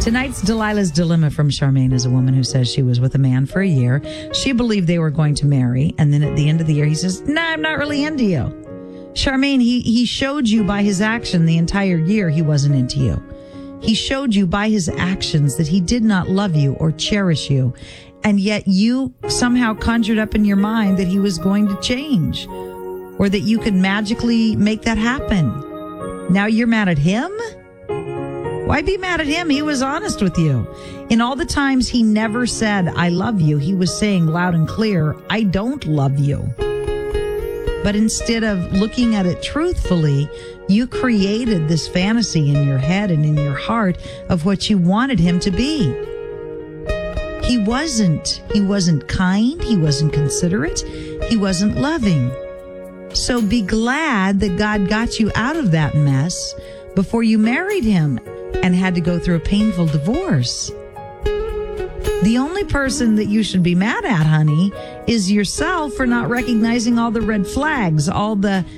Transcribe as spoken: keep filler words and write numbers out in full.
Tonight's Delilah's Dilemma from Charmaine is a woman who says she was with a man for a year. She believed they were going to marry. And then at the end of the year, he says, nah, I'm not really into you. Charmaine, he, he showed you by his action the entire year he wasn't into you. He showed you by his actions that he did not love you or cherish you. And yet you somehow conjured up in your mind that he was going to change or that you could magically make that happen. Now you're mad at him? Why be mad at him? He was honest with you. In all the times he never said, I love you, he was saying loud and clear, I don't love you. But instead of looking at it truthfully, you created this fantasy in your head and in your heart of what you wanted him to be. He wasn't. He wasn't kind. He wasn't considerate. He wasn't loving. So be glad that God got you out of that mess before you married him and had to go through a painful divorce. The only person that you should be mad at, honey, is yourself for not recognizing all the red flags, all the